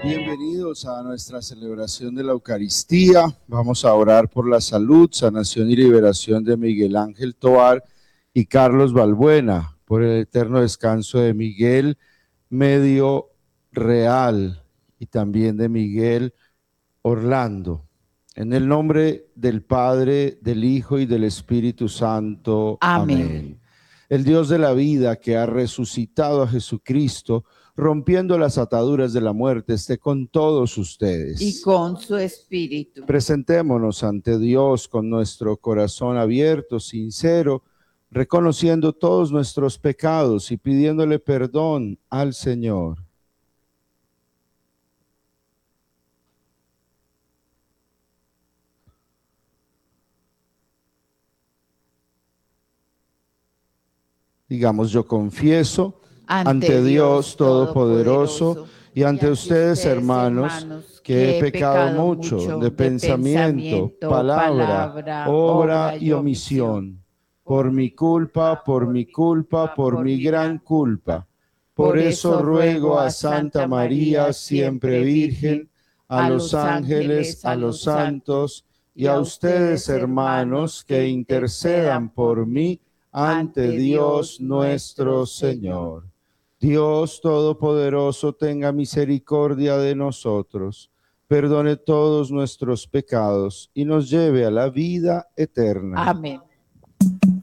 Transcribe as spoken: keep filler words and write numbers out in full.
Bienvenidos a nuestra celebración de la Eucaristía. Vamos a orar por la salud, sanación y liberación de Miguel Ángel Tovar y Carlos Balbuena, por el eterno descanso de Miguel Medio Real y también de Miguel Orlando. En el nombre del Padre, del Hijo y del Espíritu Santo. Amén. Amén. El Dios de la vida, que ha resucitado a Jesucristo, rompiendo las ataduras de la muerte, esté con todos ustedes. Y con su espíritu. Presentémonos ante Dios con nuestro corazón abierto, sincero, reconociendo todos nuestros pecados y pidiéndole perdón al Señor. Digamos, yo confieso ante, ante Dios Todopoderoso y ante ustedes, hermanos, que he pecado mucho de pensamiento, palabra, obra y omisión, por mi culpa, por mi culpa, por mi gran culpa. Por eso ruego a Santa María, siempre Virgen, a los ángeles, a los santos y a ustedes, hermanos, que intercedan por mí ante Dios nuestro Señor. Dios Todopoderoso, tenga misericordia de nosotros, perdone todos nuestros pecados y nos lleve a la vida eterna. Amén.